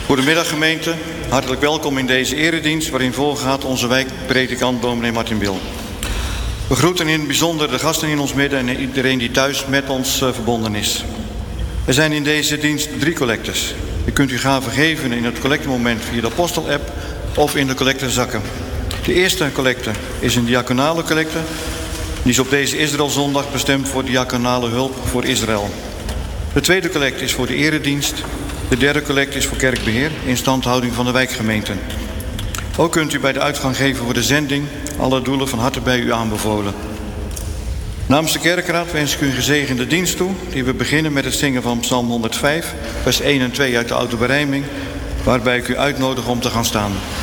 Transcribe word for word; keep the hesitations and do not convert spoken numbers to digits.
Goedemiddag gemeente, hartelijk welkom in deze eredienst waarin voorgaat onze wijkpredikant dominee Martin Wil. We groeten in het bijzonder de gasten in ons midden en iedereen die thuis met ons uh, verbonden is. Er zijn in deze dienst drie collectes. U kunt u gaven geven in het collectemoment via de Apostel-app of in de collectezakken. De eerste collecte is een diaconale collecte. Die is op deze Israëlzondag bestemd voor diaconale hulp voor Israël. De tweede collecte is voor de eredienst. De derde collecte is voor kerkbeheer, instandhouding van de wijkgemeenten. Ook kunt u bij de uitgang geven voor de zending. Alle doelen van harte bij u aanbevolen. Namens de kerkraad wens ik u een gezegende dienst toe. Die we beginnen met het zingen van Psalm honderdvijf, vers één en twee uit de Oude Berijming. Waarbij ik u uitnodig om te gaan staan.